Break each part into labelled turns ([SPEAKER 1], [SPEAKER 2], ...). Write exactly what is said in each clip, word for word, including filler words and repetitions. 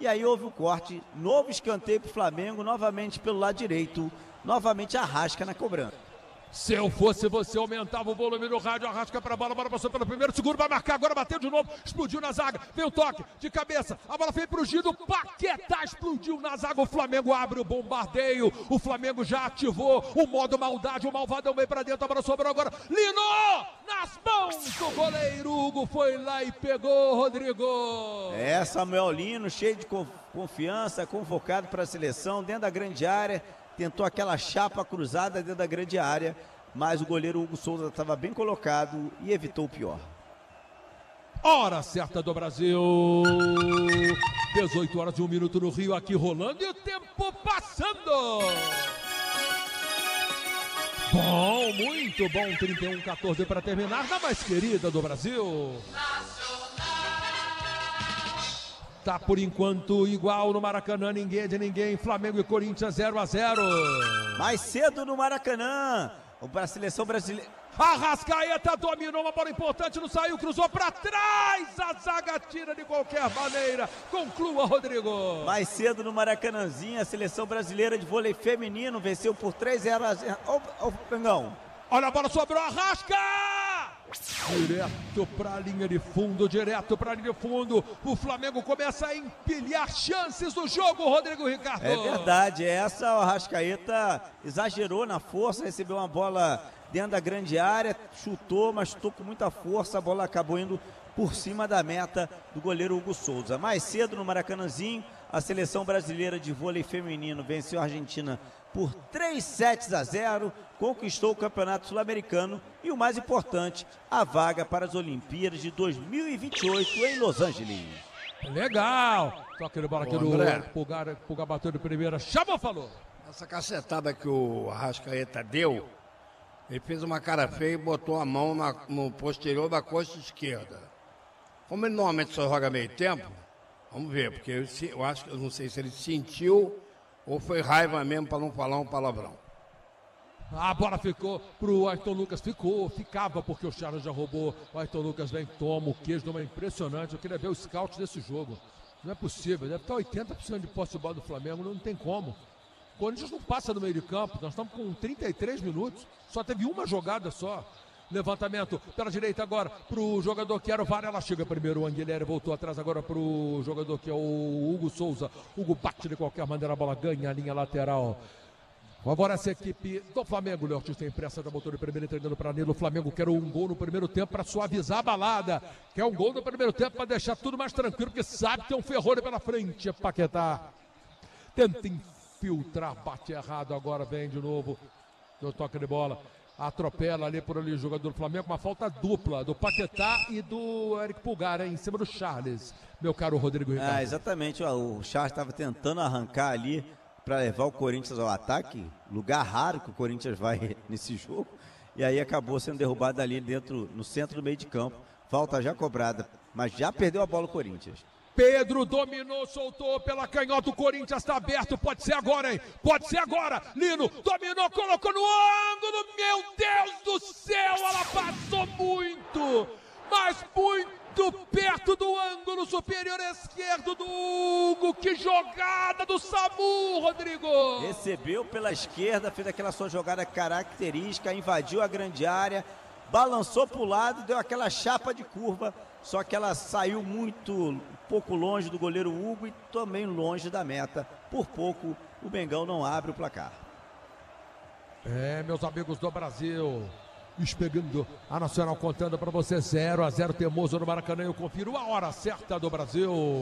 [SPEAKER 1] E aí houve o corte, novo escanteio pro Flamengo, novamente pelo lado direito, novamente Arrasca na cobrança.
[SPEAKER 2] Se eu fosse você, aumentava o volume do rádio, Arrasca pra bola, a bola passou pelo primeiro, seguro, vai marcar, agora bateu de novo, explodiu na zaga, veio o toque de cabeça, a bola veio pro Gido, Paquetá explodiu na zaga, o Flamengo abre o bombardeio, o Flamengo já ativou o modo maldade, o malvadão veio pra dentro, a bola sobrou agora, Lino, nas mãos do goleiro, Hugo foi lá e pegou, Rodrigo.
[SPEAKER 1] É, Samuel Lino, cheio de confiança, convocado para a seleção, dentro da grande área, tentou aquela chapa cruzada dentro da grande área, mas o goleiro Hugo Souza estava bem colocado e evitou o pior.
[SPEAKER 2] Hora certa do Brasil, dezoito horas e um minuto no Rio, aqui rolando e o tempo passando. Bom, muito bom, trinta e um a quatorze para terminar, na mais querida do Brasil. Tá por enquanto igual no Maracanã, ninguém é de ninguém, Flamengo e Corinthians zero a zero.
[SPEAKER 1] Mais cedo no Maracanã, para a seleção brasileira.
[SPEAKER 2] Arrascaeta dominou uma bola importante, não saiu, cruzou para trás, a zaga tira de qualquer maneira. Conclua, Rodrigo.
[SPEAKER 1] Mais cedo no Maracanãzinho, a seleção brasileira de vôlei feminino venceu por três a zero. Ô, ô, Pengão.
[SPEAKER 2] Olha a bola, sobrou, Arrasca! Direto para a linha de fundo, direto para a linha de fundo. O Flamengo começa a empilhar chances do jogo, Rodrigo Ricardo.
[SPEAKER 1] É verdade, essa o Arrascaeta exagerou na força, recebeu uma bola dentro da grande área, chutou, mas chutou com muita força, a bola acabou indo por cima da meta do goleiro Hugo Souza. Mais cedo no Maracanãzinho, a seleção brasileira de vôlei feminino venceu a Argentina por três sets a zero, conquistou o Campeonato Sul-Americano e, o mais importante, a vaga para as Olimpíadas de dois mil e vinte e oito em Los Angeles.
[SPEAKER 2] Legal! Toque de bola aqui do Pulgar, Pulgar bateu de primeira, chamou, falou.
[SPEAKER 3] Essa cacetada que o Arrascaeta deu, ele fez uma cara feia e botou a mão na, no posterior da costa esquerda. Como ele normalmente só joga meio tempo, vamos ver, porque eu, eu acho que eu não sei se ele sentiu ou foi raiva mesmo para não falar um palavrão.
[SPEAKER 2] A bola ficou pro Ayrton Lucas, ficou, ficava porque o Charles já roubou. O Ayrton Lucas vem, toma o queijo, numa impressionante. Eu queria ver o scout desse jogo. Não é possível, deve estar oitenta por cento de posse de bola do Flamengo, não tem como. O Corinthians não passa no meio de campo, nós estamos com trinta e três minutos, só teve uma jogada só. Levantamento pela direita agora pro jogador que era o Varela, chega primeiro o Anguilhéry, voltou atrás agora pro jogador que é o Hugo Souza. Hugo bate de qualquer maneira, a bola ganha a linha lateral. Agora essa equipe do Flamengo, o Leortis tem pressa, já botou de primeiro entregando para Nilo. O Flamengo quer um gol no primeiro tempo para suavizar a balada, quer um gol no primeiro tempo para deixar tudo mais tranquilo, porque sabe que tem um ferrolho pela frente. Paquetá tenta infiltrar, bate errado, agora vem de novo no toque de bola. Atropela ali por ali o jogador do Flamengo, uma falta dupla do Paquetá e do Eric Pulgar, hein, em cima do Charles, meu caro Rodrigo Ricardo.
[SPEAKER 1] Ah, exatamente, ó, o Charles estava tentando arrancar ali para levar o Corinthians ao ataque, lugar raro que o Corinthians vai nesse jogo, e aí acabou sendo derrubado ali dentro, no centro do meio de campo, falta já cobrada, mas já perdeu a bola o Corinthians.
[SPEAKER 2] Pedro dominou, soltou pela canhota, o Corinthians está aberto, pode ser agora, hein? Pode ser agora, Lino dominou, colocou no ângulo, meu Deus do céu, ela passou muito, mas muito perto do ângulo superior esquerdo do Hugo, que jogada do Samu, Rodrigo!
[SPEAKER 1] Recebeu pela esquerda, fez aquela sua jogada característica, invadiu a grande área, balançou para o lado, deu aquela chapa de curva, só que ela saiu muito, um pouco longe do goleiro Hugo e também longe da meta. Por pouco, o Mengão não abre o placar.
[SPEAKER 2] É, meus amigos do Brasil, espelhando a Nacional contando para você zero a zero, teimoso no Maracanã. Eu confiro a hora certa do Brasil.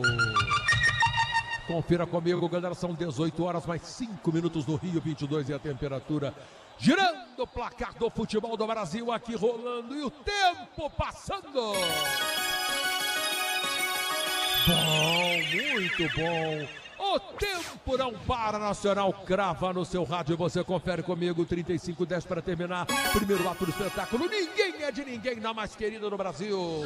[SPEAKER 2] Confira comigo, galera, são dezoito horas mais cinco minutos no Rio, vinte e dois e a temperatura. Girando o placar do futebol do Brasil aqui rolando e o tempo passando. Bom, muito bom. O tempo não para, Nacional crava no seu rádio e você confere comigo, trinta e cinco dez para terminar. Primeiro ato do espetáculo, ninguém é de ninguém na mais querida do Brasil.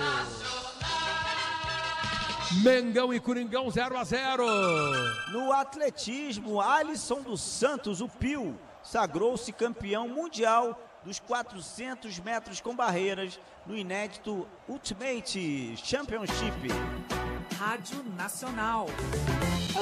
[SPEAKER 2] Mengão e Coringão zero a zero.
[SPEAKER 1] No atletismo, Alisson dos Santos, o Pio, sagrou-se campeão mundial dos quatrocentos metros com barreiras no inédito Ultimate Championship.
[SPEAKER 4] Rádio Nacional.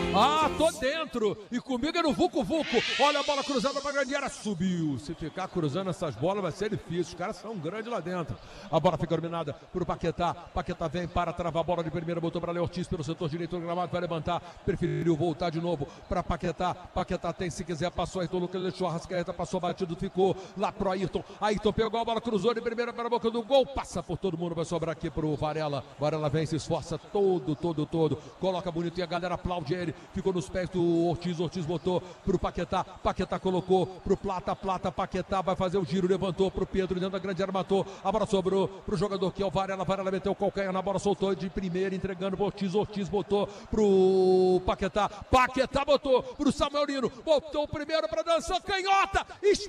[SPEAKER 2] Ah, tô dentro. E comigo é no Vucu Vucu. Olha a bola cruzada pra grande área. Subiu. Se ficar cruzando essas bolas vai ser difícil. Os caras são grandes lá dentro. A bola fica dominada por Paquetá. Paquetá vem para travar a bola de primeira. Botou para Léo Ortiz pelo setor direito do gramado. Vai levantar. Preferiu voltar de novo para Paquetá. Paquetá tem, se quiser. Passou Ayrton Lucas. Deixou a Arrascaeta. Passou batido. Ficou lá pro Ayrton. Ayrton pegou a bola. Cruzou de primeira para a boca do gol. Passa por todo mundo. Vai sobrar aqui pro Varela. Varela vem, se esforça todo, todo, todo. Coloca bonito e a galera aplaude ele. Ficou nos pés do Ortiz, Ortiz botou pro Paquetá, Paquetá colocou pro Plata, Plata, Paquetá vai fazer o giro, levantou pro Pedro, dentro da grande área, matou, a bola sobrou pro jogador que é o Varela, Varela meteu o calcanhar na bola, soltou de primeira, entregando pro Ortiz, Ortiz botou pro Paquetá, Paquetá botou pro Samuel Lino, botou o primeiro pra dançar, canhota,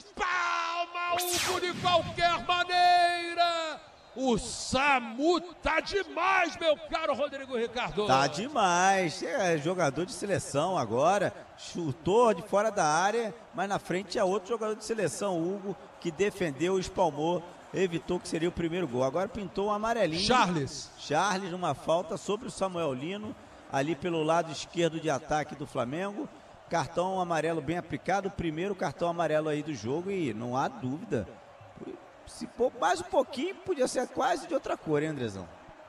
[SPEAKER 2] espalma o de qualquer maneira. O Samu tá demais, meu caro Rodrigo Ricardo.
[SPEAKER 1] Tá demais. É jogador de seleção agora. Chutou de fora da área, mas na frente é outro jogador de seleção, Hugo, que defendeu, espalmou, evitou que seria o primeiro gol. Agora pintou um amarelinho.
[SPEAKER 2] Charles.
[SPEAKER 1] Charles numa falta sobre o Samuel Lino, ali pelo lado esquerdo de ataque do Flamengo. Cartão amarelo bem aplicado, o primeiro cartão amarelo aí do jogo e não há dúvida. Se for mais um pouquinho, podia ser quase de outra cor, hein, Andrezão?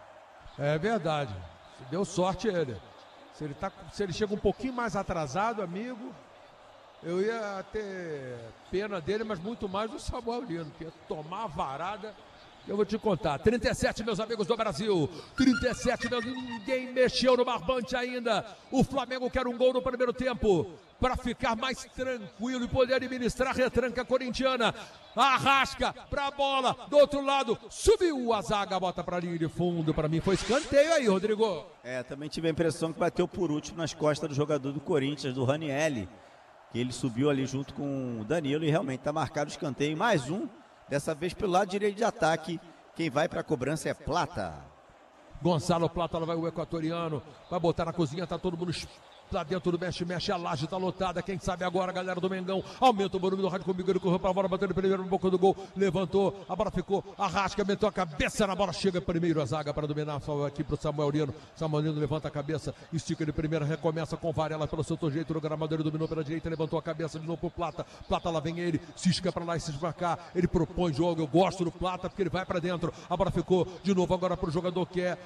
[SPEAKER 2] É verdade. Deu sorte ele. Se ele, tá, se ele chega um pouquinho mais atrasado, amigo, eu ia ter pena dele, mas muito mais do Samuel Lino, que ia tomar a varada. Eu vou te contar. trinta e sete, meus amigos do Brasil. trinta e sete, meu, ninguém mexeu no barbante ainda. O Flamengo quer um gol no primeiro tempo para ficar mais tranquilo e poder administrar a retranca corintiana. Arrasca pra bola, do outro lado, subiu a zaga, bota pra linha de fundo. Pra mim foi escanteio aí, Rodrigo.
[SPEAKER 1] É, também tive a impressão que bateu por último nas costas do jogador do Corinthians, do Ranieri, que ele subiu ali junto com o Danilo e realmente tá marcado o escanteio. Mais um, dessa vez pelo lado direito de ataque. Quem vai pra cobrança é Plata.
[SPEAKER 2] Gonçalo Plata, lá vai o equatoriano, vai botar na cozinha, tá todo mundo lá dentro do mexe-mexe, a laje tá lotada, quem sabe agora, galera do Mengão, aumenta o volume do rádio comigo, ele correu pra bola, bateu no primeiro, no boca do gol, levantou, a bola ficou, Arrasca, meteu a cabeça na bola, chega primeiro a zaga para dominar, só aqui pro Samuel Lino, Samuel Lino levanta a cabeça, estica de primeira, recomeça com Varela pelo seu jeito, no gramado, ele dominou pela direita, levantou a cabeça de novo pro Plata, Plata lá vem ele, cisca pra lá e cisca pra cá, ele propõe jogo, eu gosto do Plata, porque ele vai pra dentro, a bola ficou de novo agora pro jogador que é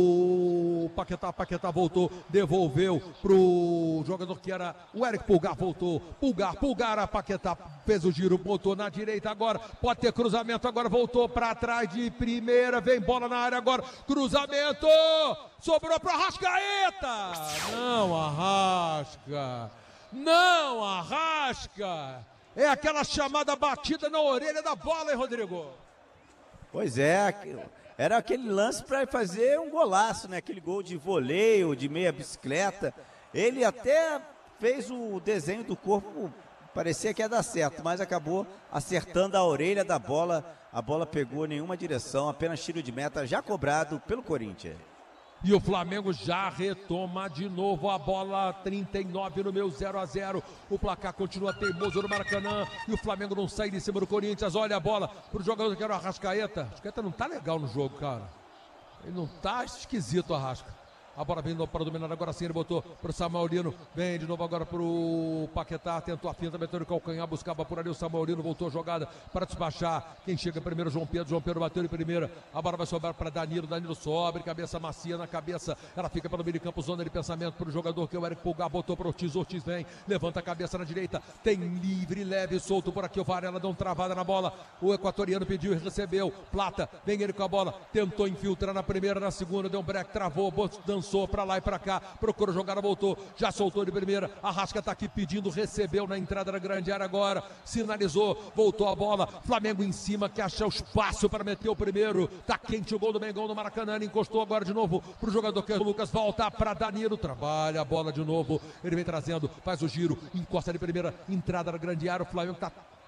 [SPEAKER 2] o Paquetá, Paquetá voltou, devolveu pro jogador que era o Eric Pulgar, voltou, Pulgar, Pulgar, a Paquetá fez o giro, botou na direita agora, pode ter cruzamento agora, voltou para trás de primeira, vem bola na área agora, cruzamento, sobrou para Arrascaeta, não Arrasca, não Arrasca, é aquela chamada batida na orelha da bola, hein, Rodrigo?
[SPEAKER 1] Pois é, era aquele lance para fazer um golaço, né? Aquele gol de voleio, de meia bicicleta. Ele até fez o desenho do corpo, parecia que ia dar certo, mas acabou acertando a orelha da bola. A bola pegou nenhuma direção, apenas tiro de meta já cobrado pelo Corinthians.
[SPEAKER 2] E o Flamengo já retoma de novo a bola, trinta e nove no meu, zero a zero. O placar continua teimoso no Maracanã e o Flamengo não sai de cima do Corinthians. Olha a bola pro jogador que era o Arrascaeta. O Arrascaeta não tá legal no jogo, cara. Ele não tá esquisito, o Arrasca. A bola vindo para dominar agora sim, ele botou pro Samuel Lino, vem de novo agora pro Paquetá, tentou a finta, meteu no calcanhar, buscava por ali o Samuel Lino, voltou a jogada para despachar, quem chega primeiro, João Pedro, João Pedro bateu de primeira, a bola vai sobrar para Danilo, Danilo sobe, cabeça macia na cabeça, ela fica pelo meio de campo, zona de pensamento pro jogador que é o Eric Pulgar, botou pro Ortiz, Ortiz vem, levanta a cabeça na direita, tem livre, leve, solto por aqui, o Varela deu uma travada na bola, o equatoriano pediu e recebeu, Plata, vem ele com a bola, tentou infiltrar na primeira, na segunda, deu um break, travou, dançou para lá e para cá, procurou jogar, voltou, já soltou de primeira, Arrasca tá aqui pedindo, recebeu na entrada da grande área agora, sinalizou, voltou a bola, Flamengo em cima, que acha o espaço para meter o primeiro, tá quente o gol do Mengão no Maracanã, ele encostou agora de novo pro jogador que é o Lucas, volta para Danilo, trabalha a bola de novo, ele vem trazendo, faz o giro, encosta de primeira, entrada da grande área, o Flamengo tá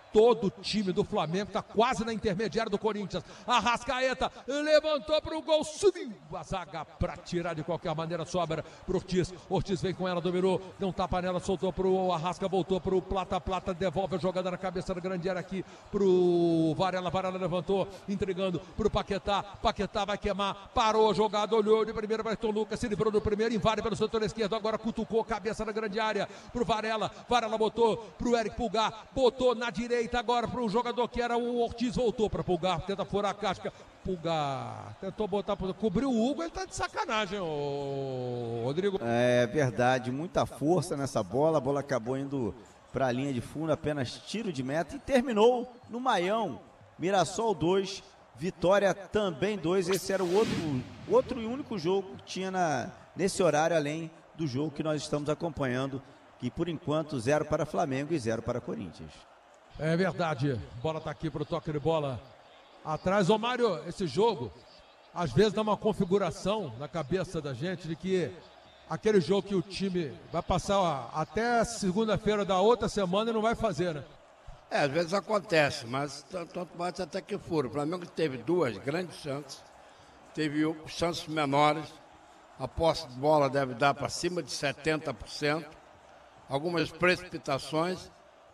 [SPEAKER 2] todo o time do Flamengo está quase na intermediária do Corinthians. Arrascaeta levantou para o gol, subiu a zaga para tirar de qualquer maneira, sobra para o Ortiz. Ortiz vem com ela, dominou, deu um tapa nela, soltou para o Arrasca, voltou para o Plata, Plata devolve a jogada na cabeça da grande área aqui para o Varela. Varela levantou, entregando para o Paquetá. Paquetá vai queimar, parou a jogada, olhou de primeiro para Ayrton Lucas, se livrou do primeiro, invade pelo setor esquerdo, agora cutucou a cabeça da grande área para o Varela. Varela botou para o Eric Pulgar, botou na direita agora para o jogador que era o Ortiz, voltou para Pulgar, tenta furar a casca. Pulgar tentou botar, cobriu o Hugo, ele tá de sacanagem, ô Rodrigo.
[SPEAKER 1] É verdade, muita força nessa bola, a bola acabou indo para a linha de fundo, apenas tiro de meta e terminou no Maião. Mirassol dois, Vitória também dois. Esse era o outro, outro e único jogo que tinha na, nesse horário, além do jogo que nós estamos acompanhando, que por enquanto zero para Flamengo e zero para Corinthians.
[SPEAKER 2] É verdade, bola tá aqui pro toque de bola atrás. Ô Mário, esse jogo às vezes dá uma configuração na cabeça da gente de que aquele jogo que o time vai passar ó, até segunda-feira da outra semana e não vai fazer, né?
[SPEAKER 3] É, às vezes acontece, mas tanto mais até que for. O Flamengo teve duas grandes chances, teve chances menores, a posse de bola deve dar para cima de setenta por cento, algumas precipitações.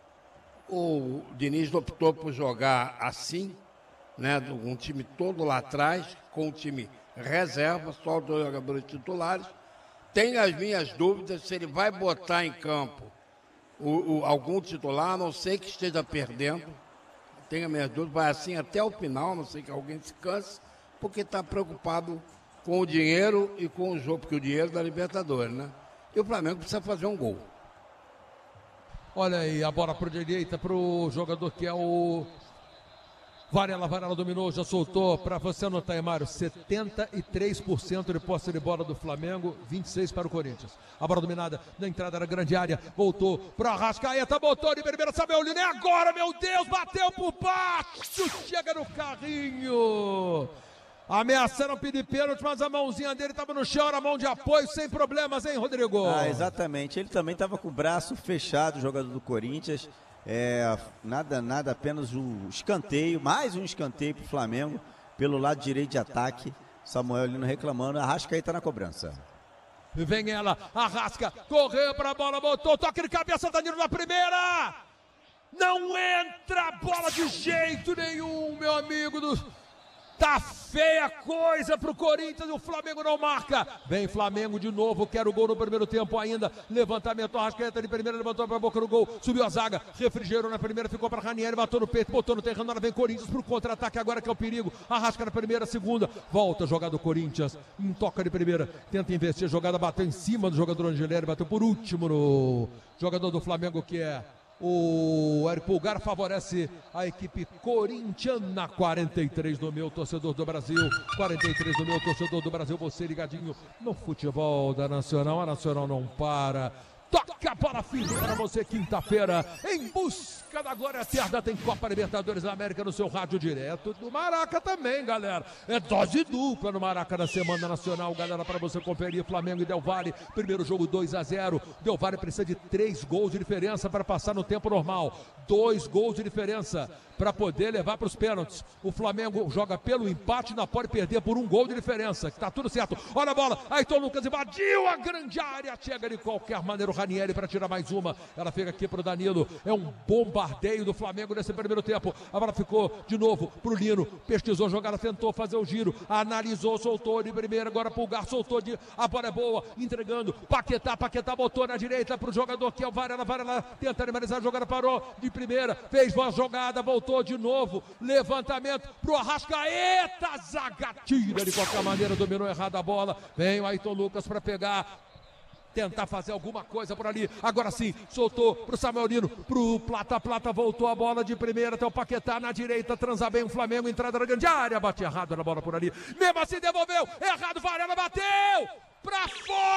[SPEAKER 3] O Diniz optou por jogar assim, né, um time todo lá atrás, com um time reserva, só dois jogadores titulares. Tenho as minhas dúvidas se ele vai botar em campo o, o, algum titular, a não sei que esteja perdendo. Tenho as minhas dúvidas, vai assim até o final, a não sei que alguém se canse, porque está preocupado com o dinheiro e com o jogo, porque o dinheiro da Libertadores, né? E o Flamengo precisa fazer um gol.
[SPEAKER 2] Olha aí, a bola para a direita, para o jogador que é o Varela. Varela dominou, já soltou. Para você anotar aí, Mário, setenta e três por cento de posse de bola do Flamengo, vinte e seis por cento para o Corinthians. A bola dominada na entrada da grande área, voltou para Arrascaeta, botou de primeira, Samuel Lino, é agora, meu Deus, bateu por baixo, chega no carrinho. Ameaçaram pedir pênalti, mas a mãozinha dele estava no chão, era mão de apoio, sem problemas, hein, Rodrigo?
[SPEAKER 1] Ah, exatamente. Ele também estava com o braço fechado, o jogador do Corinthians. É, nada, nada, apenas o escanteio, mais um escanteio para o Flamengo, pelo lado direito de ataque. Samuel Lino reclamando, Arrascaeta na cobrança.
[SPEAKER 2] Vem ela, Arrasca, correu para a bola, botou, toque de cabeça, Danilo na primeira! Não entra a bola de jeito nenhum, meu amigo do... Tá feia a coisa pro Corinthians, o Flamengo não marca. Vem Flamengo de novo, quer o gol no primeiro tempo ainda. Levantamento, Arrascaeta de primeira, levantou pra boca do gol, subiu a zaga, refrigerou na primeira, ficou pra Ranieri, matou no peito, botou no terreno, agora vem Corinthians pro contra-ataque, agora que é o perigo. Arrasca na primeira, segunda, volta a jogada do Corinthians, um toca de primeira, tenta investir, a jogada bateu em cima do jogador Angelini, bateu por último no jogador do Flamengo que é o Eric Pulgar, favorece a equipe corintiana. Quarenta e três do meu torcedor do Brasil, quarenta e três do meu torcedor do Brasil, você ligadinho no futebol da Nacional, a Nacional não para. Toca a bola firme para você, quinta-feira, em busca da glória eterna. Tem Copa Libertadores da América no seu rádio direto do Maraca também, galera. É dose dupla no Maraca da Semana Nacional, galera, para você conferir. Flamengo e Del Valle, primeiro jogo dois a zero. Del Valle precisa de três gols de diferença para passar no tempo normal. Dois gols de diferença para poder levar para os pênaltis. O Flamengo joga pelo empate, não pode perder por um gol de diferença, que tá tudo certo. Olha a bola, Ayrton Lucas invadiu a grande área, chega de qualquer maneira o Ranieri para tirar mais uma. Ela fica aqui para o Danilo, é um bombardeio do Flamengo nesse primeiro tempo. A bola ficou de novo para o Lino, pesquisou a jogada, tentou fazer o giro, analisou, soltou de primeira, agora Pulgar soltou de, a bola é boa, entregando, Paquetá, Paquetá botou na direita para o jogador que é o Varela, Varela tenta animalizar a jogada, parou de primeira, fez boa jogada, voltou de novo, levantamento pro Arrascaeta, zaga tira de qualquer maneira, dominou errado a bola, vem o Ayrton Lucas para pegar, tentar fazer alguma coisa por ali, agora sim, soltou pro Samuel Lino, pro Plata, Plata voltou a bola de primeira até o Paquetá na direita, transa bem o Flamengo, entrada na grande área, bate errado na bola por ali, mesmo assim devolveu, errado, Varela bateu, pra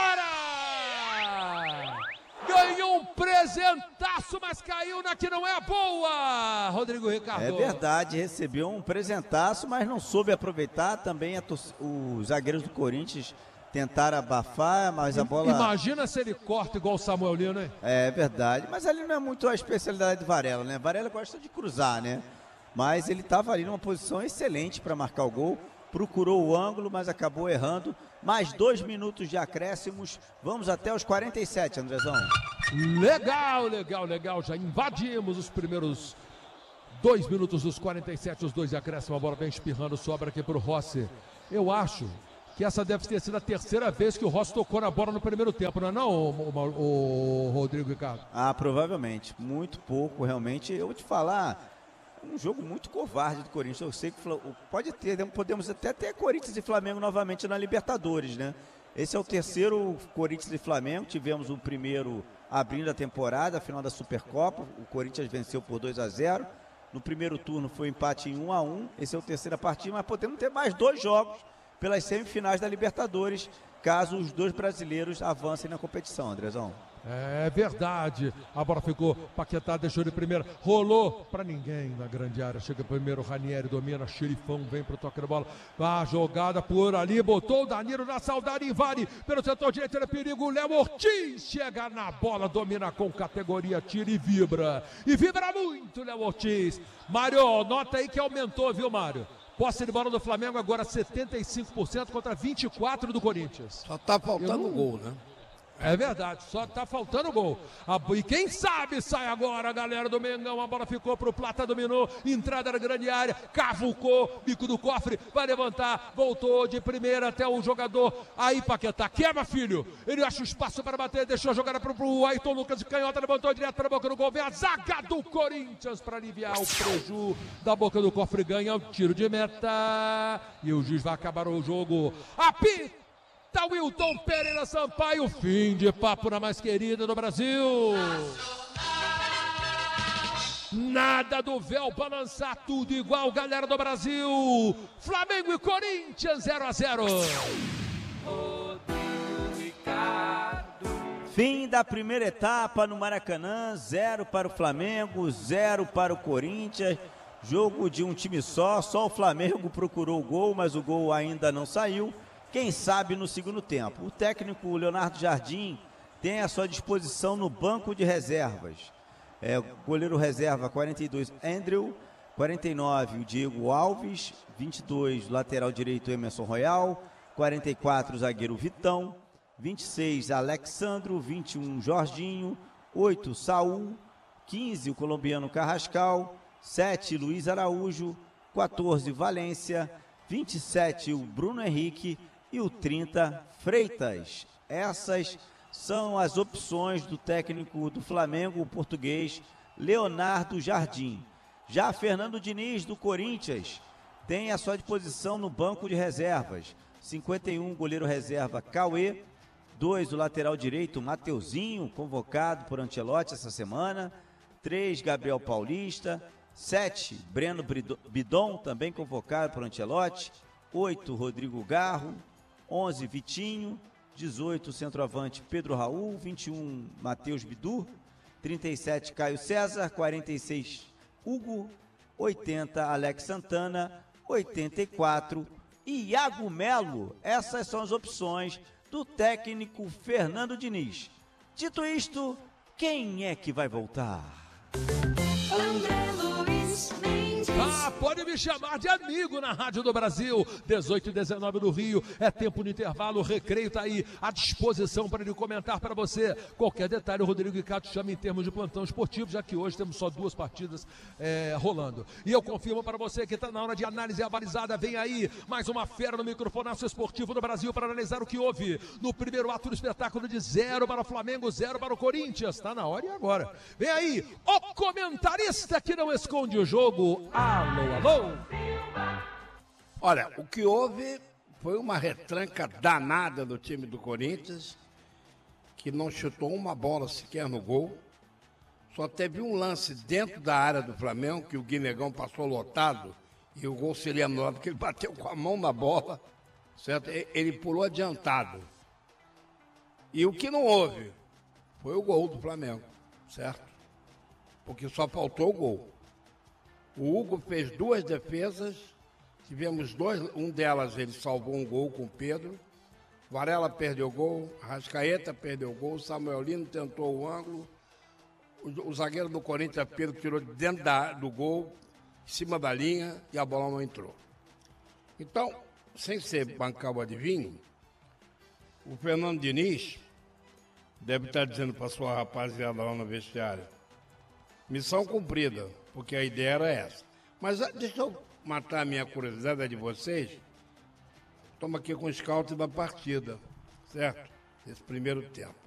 [SPEAKER 2] fora! Ganhou um presentaço, mas caiu na que não é a boa, Rodrigo Ricardo.
[SPEAKER 1] É verdade, recebeu um presentaço, mas não soube aproveitar. Também a tor- os zagueiros do Corinthians tentaram abafar, mas a bola...
[SPEAKER 2] Imagina se ele corta igual o Samuel Lino, hein?
[SPEAKER 1] É verdade, mas ali não é muito a especialidade do Varela, né? Varela gosta de cruzar, né? Mas ele estava ali numa posição excelente para marcar o gol, procurou o ângulo, mas acabou errando. Mais dois minutos de acréscimos, vamos até os quarenta e sete, Andrezão.
[SPEAKER 2] Legal, legal, legal, já invadimos os primeiros dois minutos dos quarenta e sete, os dois de acréscimo, a bola vem espirrando, sobra aqui para o Rossi. Eu acho que essa deve ter sido a terceira vez que o Rossi tocou na bola no primeiro tempo, não é não, o, o, o Rodrigo Ricardo?
[SPEAKER 1] Ah, provavelmente, muito pouco, realmente. Eu vou te falar, um jogo muito covarde do Corinthians. Eu sei que pode ter, podemos até ter Corinthians e Flamengo novamente na Libertadores, né? Esse é o terceiro Corinthians e Flamengo, tivemos o primeiro abrindo a temporada, a final da Supercopa, o Corinthians venceu por dois a zero. No primeiro turno foi um empate em um a um, esse é o terceiro partida, mas podemos ter mais dois jogos pelas semifinais da Libertadores, caso os dois brasileiros avancem na competição, Andrezão.
[SPEAKER 2] É verdade, a bola ficou, Paquetá deixou de primeira, rolou pra ninguém na grande área, chega primeiro, Ranieri domina, Xerifão vem pro toque da bola, a jogada por ali, botou o Danilo na saudade, invade pelo setor direito, era perigo, Léo Ortiz chega na bola, domina com categoria, tira e vibra, e vibra muito Léo Ortiz. Mário, nota aí que aumentou, viu Mário? Posse de bola do Flamengo agora setenta e cinco por cento contra vinte e quatro por cento do Corinthians.
[SPEAKER 3] Só tá faltando
[SPEAKER 2] não...
[SPEAKER 3] gol, né?
[SPEAKER 2] É verdade, só tá faltando gol. E quem sabe sai agora, galera do Mengão. A bola ficou pro Plata, dominou. Entrada na grande área, cavucou, bico do cofre, vai levantar. Voltou de primeira até o jogador. Aí, Paquetá, quebra, filho. Ele acha o espaço para bater, deixou a jogada pro, pro Ayrton Lucas de canhota, levantou direto para a boca do gol. Vem a zaga do Corinthians para aliviar o preju da boca do cofre. Ganha o tiro de meta. E o juiz vai acabar o jogo. Apita! Tá Wilton Pereira Sampaio, fim de papo na mais querida do Brasil. Nada do véu balançar, tudo igual, galera do Brasil. Flamengo e Corinthians, zero a zero.
[SPEAKER 1] Fim da primeira etapa no Maracanã, zero para o Flamengo, zero para o Corinthians. Jogo de um time só, só o Flamengo procurou o gol, mas o gol ainda não saiu. Quem sabe no segundo tempo. O técnico Leonardo Jardim tem à sua disposição no banco de reservas. É, goleiro reserva quarenta e dois, Andrew, quarenta e nove, o Diego Alves, vinte e dois, lateral direito Emerson Royal, quarenta e quatro, zagueiro Vitão, vinte e seis, Alexandro, vinte e um, Jorginho, oito, Saul, quinze, o colombiano Carrascal, sete, Luiz Araújo, quatorze, Valência, vinte e sete, o Bruno Henrique, e o trinta, Freitas. Essas são as opções do técnico do Flamengo, o português Leonardo Jardim. Já Fernando Diniz, do Corinthians, tem à sua disposição no banco de reservas. cinquenta e um, goleiro reserva Cauê. dois, o lateral direito Mateuzinho, convocado por Ancelotti essa semana. três, Gabriel Paulista. sete, Breno Bidon, também convocado por Ancelotti. oito, Rodrigo Garro. onze, Vitinho. dezoito, centroavante Pedro Raul. vinte e um, Matheus Bidu. trinta e sete, Caio César. quarenta e seis, Hugo. oitenta, Alex Santana. oitenta e quatro, Iago Melo. Essas são as opções do técnico Fernando Diniz. Dito isto, quem é que vai voltar?
[SPEAKER 4] André Luiz Mendes.
[SPEAKER 2] Ah, pode me chamar de amigo na Rádio do Brasil. dezoito e dezenove do Rio. É tempo no intervalo. O Recreio tá aí à disposição para ele comentar para você. Qualquer detalhe, o Rodrigo Ricardo chama em termos de plantão esportivo, já que hoje temos só duas partidas é, rolando. E eu confirmo para você que está na hora de análise avalizada. Vem aí mais uma fera no microfonaço esportivo do Brasil para analisar o que houve no primeiro ato do espetáculo de zero para o Flamengo, zero para o Corinthians. Está na hora e agora. Vem aí o comentarista que não esconde o jogo. Alô, alô.
[SPEAKER 3] Olha, o que houve foi uma retranca danada do time do Corinthians, que não chutou uma bola sequer no gol. Só teve um lance dentro da área do Flamengo, que o Guinegão passou lotado, e o gol seria anulado, porque ele bateu com a mão na bola, certo? Ele pulou adiantado. E o que não houve foi o gol do Flamengo, certo? Porque só faltou o gol. O Hugo fez duas defesas, tivemos dois, um delas ele salvou um gol com o Pedro, Varela perdeu gol, Arrascaeta perdeu gol, Samuel Lino tentou o ângulo, o, o zagueiro do Corinthians, Pedro, tirou de dentro da, do gol, em cima da linha, e a bola não entrou. Então, sem ser bancar o adivinho, o Fernando Diniz deve estar dizendo para sua rapaziada lá no vestiário, missão cumprida, porque a ideia era essa. Mas deixa eu matar a minha curiosidade, a de vocês. Estamos aqui com o scout da partida, certo? Esse primeiro tempo.